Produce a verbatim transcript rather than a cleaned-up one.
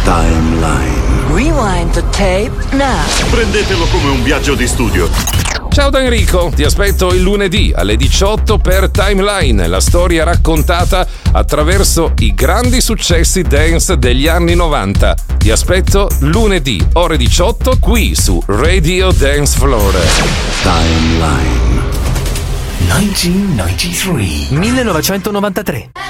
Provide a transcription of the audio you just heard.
Timeline. Rewind the tape now. Prendetelo come un viaggio di studio. Ciao da Enrico, ti aspetto il lunedì alle diciotto per Timeline, la storia raccontata attraverso i grandi successi dance degli anni novanta. Ti aspetto lunedì, ore diciotto, qui su Radio Dance Floor. Timeline. millenovecentonovantatré.